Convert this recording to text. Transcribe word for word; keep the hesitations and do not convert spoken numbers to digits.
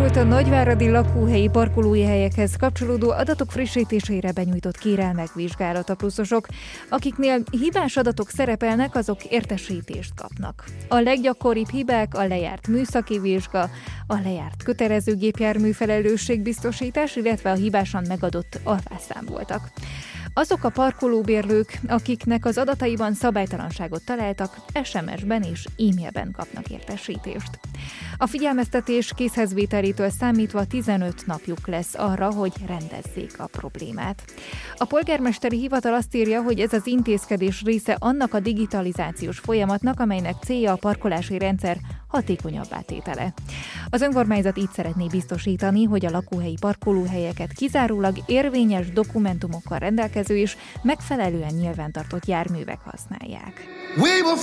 volt a nagyváradi lakóhelyi parkolói helyekhez kapcsolódó adatok frissítésére benyújtott kérelmek vizsgálata. Pluszosok, akiknél hibás adatok szerepelnek, azok értesítést kapnak. A leggyakoribb hibák a lejárt műszaki vizsga, a lejárt kötelező gépjármű felelősségbiztosítás, illetve a hibásan megadott alvásszám voltak. Azok a parkolóbérlők, akiknek az adataiban szabálytalanságot találtak, es em es-ben és e-mailben kapnak értesítést. A figyelmeztetés készhezvételétől számítva tizenöt napjuk lesz arra, hogy rendezzék a problémát. A polgármesteri hivatal azt írja, hogy ez az intézkedés része annak a digitalizációs folyamatnak, amelynek célja a parkolási rendszer hatékonyabbá tétele. Az önkormányzat így szeretné biztosítani, hogy a lakóhelyi parkolóhelyeket kizárólag érvényes dokumentumokkal rendelkező és megfelelően nyilvántartott járművek használják.